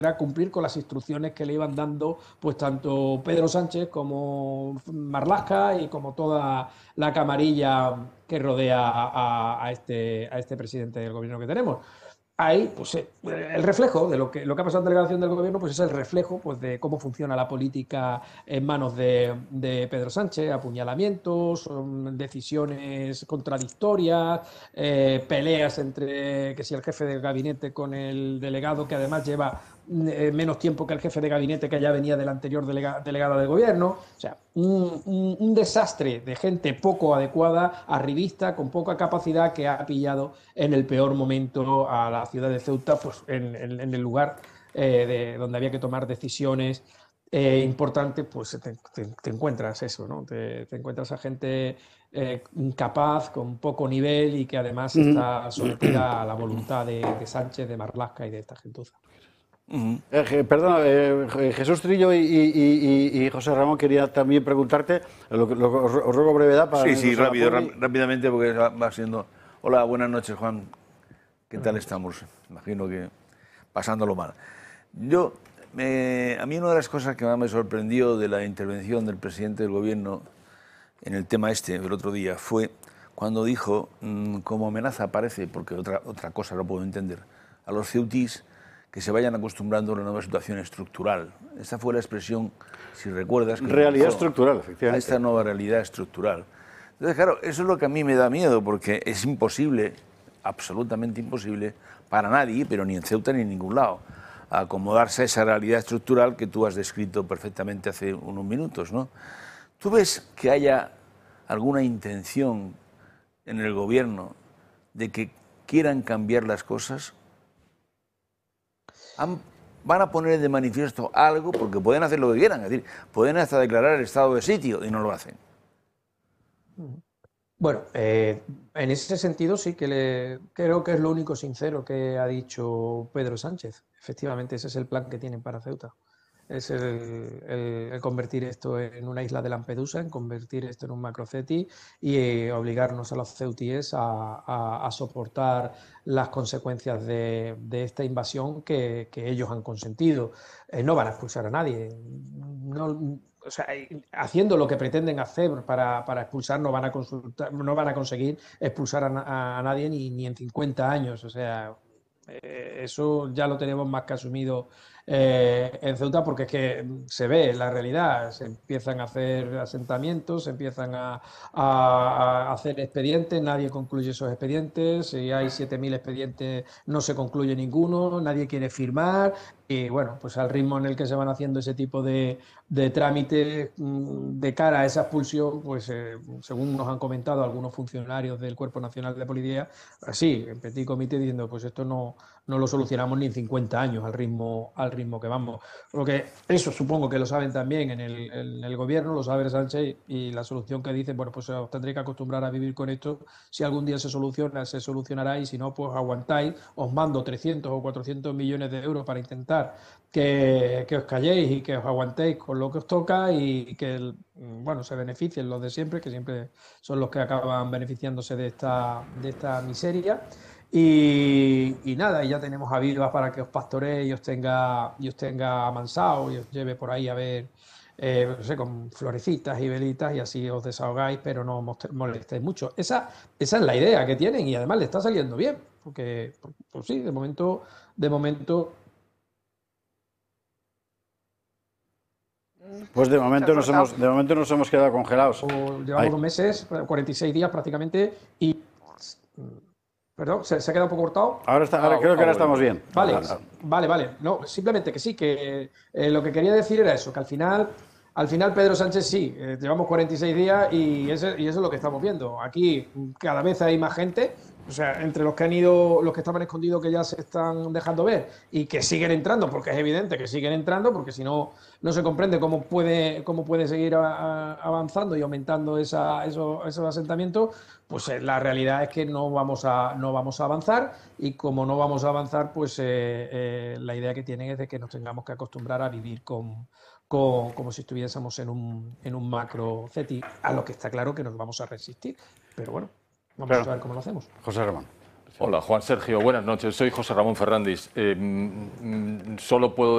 era cumplir con las instrucciones que le iban dando pues tanto Pedro Sánchez como Marlaska y como toda la camarilla que rodea a este presidente del gobierno que tenemos. Ahí, pues el reflejo de lo que ha pasado en delegación del gobierno, pues es el reflejo pues, de cómo funciona la política en manos de Pedro Sánchez, apuñalamientos, decisiones contradictorias, peleas entre que si el jefe del gabinete con el delegado, que además lleva menos tiempo que el jefe de gabinete que ya venía del anterior delegado de gobierno. O sea, un desastre de gente poco adecuada, arribista, con poca capacidad, que ha pillado en el peor momento a la ciudad de Ceuta, pues en el lugar donde había que tomar decisiones importantes, pues te encuentras eso, ¿no? Te encuentras a gente incapaz, con poco nivel y que además está sometida a la voluntad de Sánchez, de Marlaska y de esta gentuza. Perdona, Jesús Trillo y José Ramón, quería también preguntarte, os ruego brevedad para... Sí, rápidamente, porque va siendo... Hola, buenas noches, Juan. ¿Qué tal estamos? Imagino que pasándolo mal. A mí una de las cosas que más me sorprendió de la intervención del presidente del gobierno en el tema del otro día fue cuando dijo, como amenaza parece, porque otra cosa no puedo entender, a los ceutíes que se vayan acostumbrando a una nueva situación estructural. Esa fue la expresión, si recuerdas... Realidad estructural, efectivamente. A esta nueva realidad estructural. Entonces, claro, eso es lo que a mí me da miedo, porque es imposible, absolutamente imposible, para nadie, pero ni en Ceuta ni en ningún lado, acomodarse a esa realidad estructural que tú has descrito perfectamente hace unos minutos, ¿no? ¿Tú ves que haya alguna intención en el gobierno de que quieran cambiar las cosas? Van a poner de manifiesto algo, porque pueden hacer lo que quieran, es decir, pueden hasta declarar el estado de sitio y no lo hacen. Bueno, en ese sentido sí que creo que es lo único sincero que ha dicho Pedro Sánchez. Efectivamente, ese es el plan que tienen para Ceuta. Es el convertir esto en una isla de Lampedusa, en convertir esto en un macroceti y obligarnos a los ceutíes a soportar las consecuencias de esta invasión que ellos han consentido. No van a expulsar a nadie. No, o sea, haciendo lo que pretenden hacer para expulsar, no van a conseguir expulsar a nadie ni en 50 años. O sea, eso ya lo tenemos más que asumido en Ceuta, porque es que se ve la realidad, se empiezan a hacer asentamientos, se empiezan a hacer expedientes, nadie concluye esos expedientes, si hay 7.000 expedientes no se concluye ninguno, nadie quiere firmar y bueno, pues al ritmo en el que se van haciendo ese tipo de trámites de cara a esa expulsión, pues según nos han comentado algunos funcionarios del Cuerpo Nacional de Policía, así, en petit comité, diciendo pues esto no lo solucionamos ni en 50 años al ritmo que vamos. Porque eso supongo que lo saben también en el gobierno, lo sabe Sánchez, y la solución que dicen, bueno, pues os tendréis que acostumbrar a vivir con esto, si algún día se solucionará, y si no, pues aguantáis, os mando 300 o 400 millones de euros para intentar que os calléis y que os aguantéis con lo que os toca y que, bueno, se beneficien los de siempre, que siempre son los que acaban beneficiándose de esta miseria. Y nada, y ya tenemos a Bilbao para que os pastoree y os tenga amansado y os lleve por ahí a ver, no sé, con florecitas y velitas, y así os desahogáis, pero no molestéis mucho. Esa es la idea que tienen, y además le está saliendo bien, porque pues sí, de momento. Pues de momento nos hemos quedado congelados. Llevamos 2 meses, 46 días prácticamente, y... Perdón, ¿se ha quedado un poco cortado? Ahora creo que ahora estamos bien. Vale. No, simplemente que sí, que lo que quería decir era eso, que al final Pedro Sánchez sí, llevamos 46 días y eso es lo que estamos viendo. Aquí cada vez hay más gente, o sea, entre los que han ido, los que estaban escondidos, que ya se están dejando ver y que siguen entrando, porque es evidente que siguen entrando, porque si no, no se comprende cómo puede seguir avanzando y aumentando esos asentamientos. Pues la realidad es que no vamos a avanzar, y como no vamos a avanzar, pues la idea que tienen es de que nos tengamos que acostumbrar a vivir como si estuviésemos en un macro CETI, a lo que está claro que nos vamos a resistir. Pero bueno, vamos a ver cómo lo hacemos. José Ramón. Hola, Juan Sergio, buenas noches. Soy José Ramón Ferrandis. Solo puedo